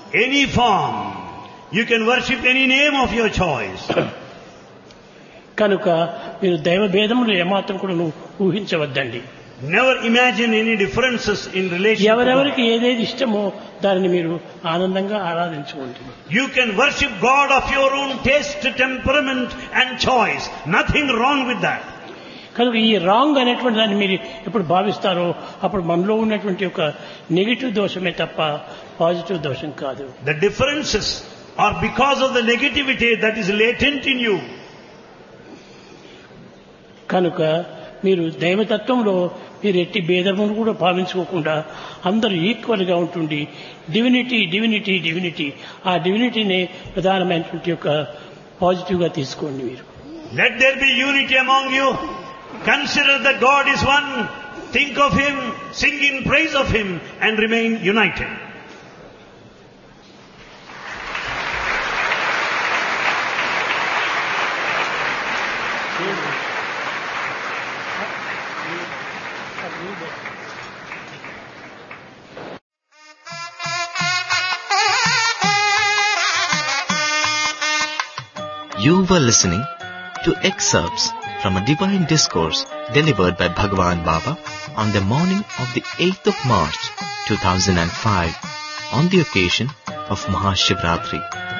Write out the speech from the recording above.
any form. You can worship any name of your choice. కనుక మీరు దైవ భేదములు ఏమాత్రం కూడా ఊహించవద్దండి. Never imagine any differences in relation to God. ఎవరెవరికి ఏదేది ఇష్టమో దానిని మీరు ఆనందంగా ఆరాధించుకోండి. You can worship God of your own taste, temperament and choice. Nothing wrong with that. కనుక ఈ రాంగ్ అనేటువంటి దాన్ని మీరు ఎప్పుడు భావిస్తారో అప్పుడు మనలో ఉన్నటువంటి ఒక నెగిటివ్ దోషమే తప్ప పాజిటివ్ దోషం కాదు. The differences are because of the negativity that is latent in you. కనుక మీరు దైవతత్వంలో మీరు ఎట్టి భేదమును కూడా భావించుకోకుండా అందరూ ఈక్వల్ గా ఉంటుంది. డివినిటీ డివినిటీ డివినిటీ, ఆ డివినిటీనే ప్రధానమైనటువంటి యొక్క పాజిటివ్ గా తీసుకోండి. మీరు Let there be unity among you. Consider that God is one. Think of Him, sing in praise of Him and remain united. You were listening to excerpts from a divine discourse delivered by Bhagavan Baba on the morning of the 8th of March 2005 on the occasion of Mahashivratri.